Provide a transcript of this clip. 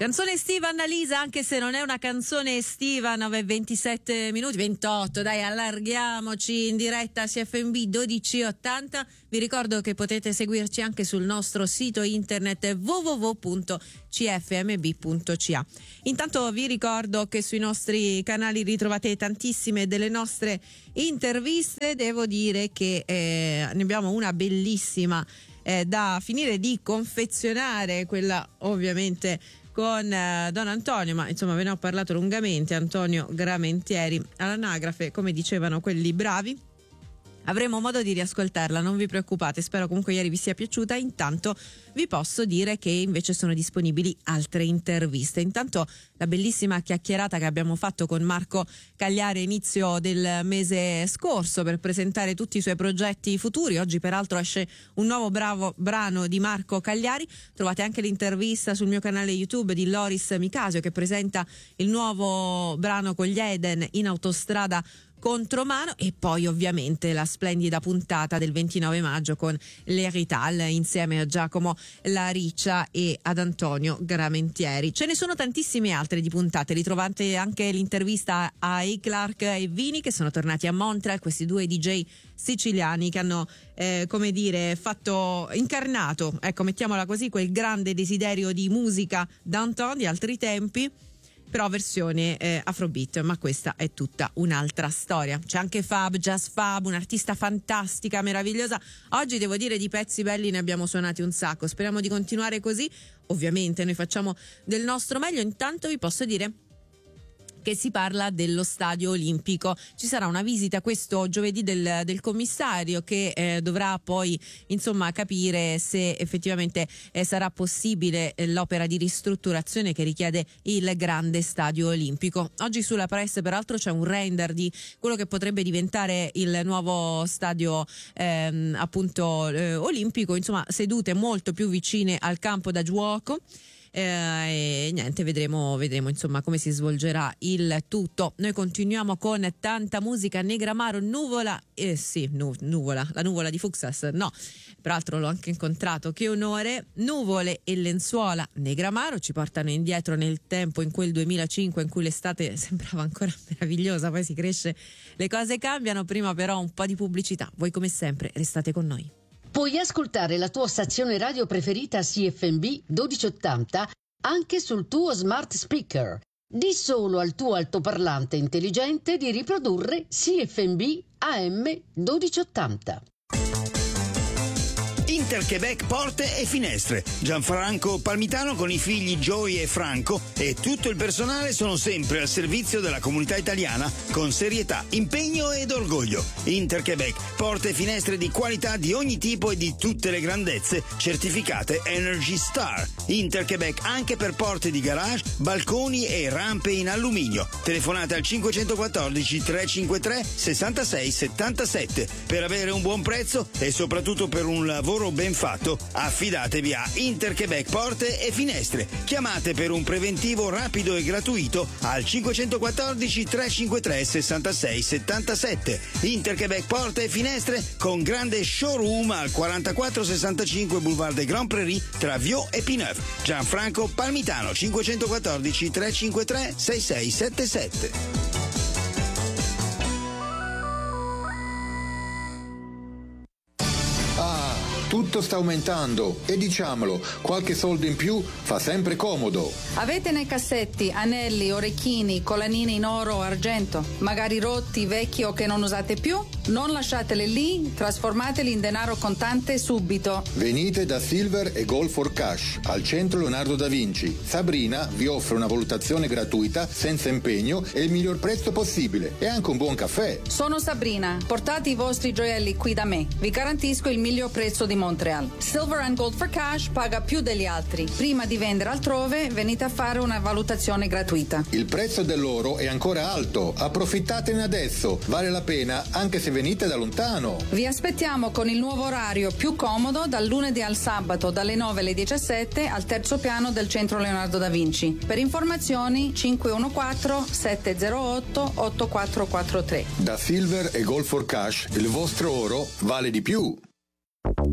Canzone estiva, Annalisa, anche se non è una canzone estiva. 9:27 minuti, 28, dai, allarghiamoci, in diretta CFMB 1280. Vi ricordo che potete seguirci anche sul nostro sito internet www.cfmb.ca. Intanto vi ricordo che sui nostri canali ritrovate tantissime delle nostre interviste. Devo dire che ne abbiamo una bellissima da finire di confezionare, quella ovviamente con Don Antonio, ma insomma ve ne ho parlato lungamente, Antonio Gramentieri all'anagrafe, come dicevano quelli bravi. Avremo modo di riascoltarla, non vi preoccupate, spero comunque ieri vi sia piaciuta. Intanto vi posso dire che invece sono disponibili altre interviste. Intanto la bellissima chiacchierata che abbiamo fatto con Marco Cagliari inizio del mese scorso per presentare tutti i suoi progetti futuri. Oggi peraltro esce un nuovo bravo brano di Marco Cagliari. Trovate anche l'intervista sul mio canale YouTube di Loris Micasio, che presenta il nuovo brano con gli Eden, In autostrada contromano, e poi ovviamente la splendida puntata del 29 maggio con le Rital insieme a Giacomo La Riccia e ad Antonio Gramentieri. Ce ne sono tantissime altre di puntate, ritrovate anche l'intervista a A. Clark e Vini, che sono tornati a Montreal, questi due DJ siciliani che hanno come dire incarnato, ecco, mettiamola così, quel grande desiderio di musica d'antan di altri tempi, però versione afrobeat, ma questa è tutta un'altra storia. C'è anche Fab, Jazz Fab, un'artista fantastica, meravigliosa. Oggi devo dire di pezzi belli ne abbiamo suonati un sacco, speriamo di continuare così. Ovviamente noi facciamo del nostro meglio. Intanto vi posso dire che si parla dello Stadio Olimpico. Ci sarà una visita questo giovedì del commissario che dovrà poi insomma capire se effettivamente sarà possibile l'opera di ristrutturazione che richiede il grande Stadio Olimpico. Oggi sulla Press peraltro c'è un render di quello che potrebbe diventare il nuovo stadio olimpico, insomma sedute molto più vicine al campo da gioco. E niente, vedremo insomma come si svolgerà il tutto. Noi continuiamo con tanta musica. Negramaro, nuvola, nuvola, la nuvola di Fuxas, no, peraltro l'ho anche incontrato, che onore. Nuvole e lenzuola, Negramaro, ci portano indietro nel tempo, in quel 2005 in cui l'estate sembrava ancora meravigliosa, poi si cresce, le cose cambiano. Prima però un po' di pubblicità. Voi come sempre restate con noi. Puoi ascoltare la tua stazione radio preferita CFMB 1280 anche sul tuo smart speaker. Di solo al tuo altoparlante intelligente di riprodurre CFMB AM 1280. Interquebec Porte e Finestre, Gianfranco Palmitano con i figli Joey e Franco e tutto il personale sono sempre al servizio della comunità italiana con serietà, impegno ed orgoglio. Interquebec Porte e Finestre di qualità di ogni tipo e di tutte le grandezze, certificate Energy Star. Interquebec anche per porte di garage, balconi e rampe in alluminio. Telefonate al 514 353 66 77 per avere un buon prezzo e soprattutto per un lavoro ben fatto. Affidatevi a Interquebec Porte e Finestre. Chiamate per un preventivo rapido e gratuito al 514 353 66 77. Interquebec Porte e Finestre con grande showroom al 4465 Boulevard des Grands Prairies tra Viau e Pineuf. Gianfranco Palmitano 514 353 6677. Tutto sta aumentando e diciamolo, qualche soldo in più fa sempre comodo. Avete nei cassetti anelli, orecchini, collanine in oro o argento, magari rotti, vecchi o che non usate più? Non lasciateli lì, trasformateli in denaro contante subito. Venite da Silver e Gold for Cash al centro Leonardo da Vinci. Sabrina vi offre una valutazione gratuita, senza impegno e il miglior prezzo possibile e anche un buon caffè. Sono Sabrina, portate i vostri gioielli qui da me. Vi garantisco il miglior prezzo di Montreal. Silver and Gold for Cash paga più degli altri. Prima di vendere altrove, venite a fare una valutazione gratuita. Il prezzo dell'oro è ancora alto, approfittatene adesso, vale la pena anche se venite da lontano. Vi aspettiamo con il nuovo orario più comodo dal lunedì al sabato dalle 9 alle 17 al terzo piano del centro Leonardo da Vinci. Per informazioni 514 708 8443. Da Silver e Gold for Cash il vostro oro vale di più.